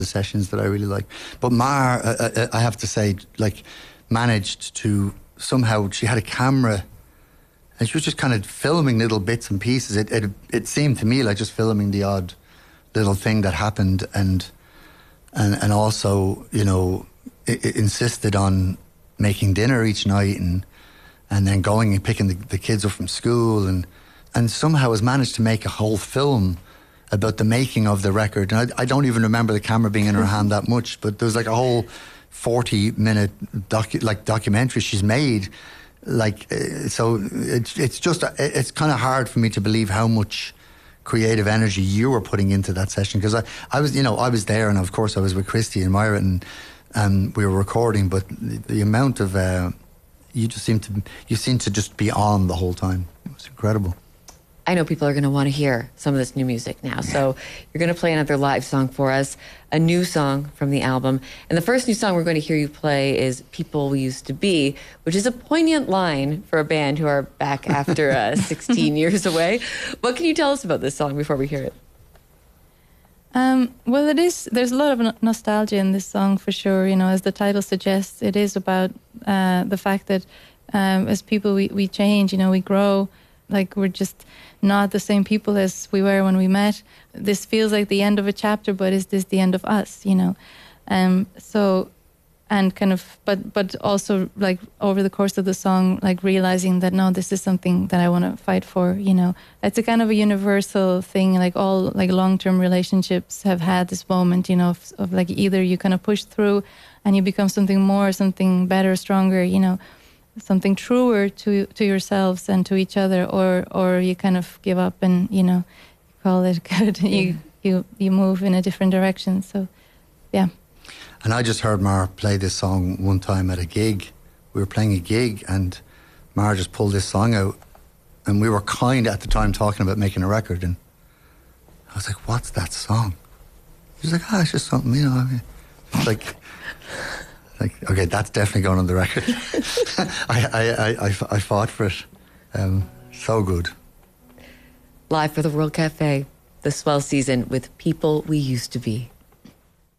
the sessions that I really like. But Mar, I have to say, like, managed to somehow, she had a camera and she was just kind of filming little bits and pieces. It seemed to me like just filming the odd little thing that happened, and also, you know, it insisted on making dinner each night and then going and picking the kids up from school, and somehow has managed to make a whole film about the making of the record. And I don't even remember the camera being in her hand that much, but there was like a whole 40-minute documentary she's made. Like, so it's just, it's kind of hard for me to believe how much creative energy you were putting into that session, because I was there, and of course I was with Christy and Myra, and we were recording, but the amount of you seemed to just be on the whole time. It was incredible. I know people are going to want to hear some of this new music now. So you're going to play another live song for us, a new song from the album. And the first new song we're going to hear you play is People We Used to Be, which is a poignant line for a band who are back after 16 years away. What can you tell us about this song before we hear it? Well, there's a lot of nostalgia in this song for sure. You know, as the title suggests, it is about the fact that as people we change, you know, we grow. Like, we're just not the same people as we were when we met. This feels like the end of a chapter, but is this the end of us, you know? But also, like, over the course of the song, like, realizing that, no, this is something that I want to fight for, you know? It's a kind of a universal thing, like, all, like, long-term relationships have had this moment, you know, of like, either you kind of push through and you become something more, something better, stronger, you know, something truer to yourselves and to each other, or you kind of give up and, you know, call it good. You move in a different direction. So, yeah. And I just heard Mar play this song one time at a gig. We were playing a gig and Mar just pulled this song out, and we were kind of at the time talking about making a record, and I was like, what's that song? He was like, it's just something, you know, I mean, it's like, okay, that's definitely going on the record. I fought for it. So good. Live for the World Cafe, the Swell season with People We Used to Be.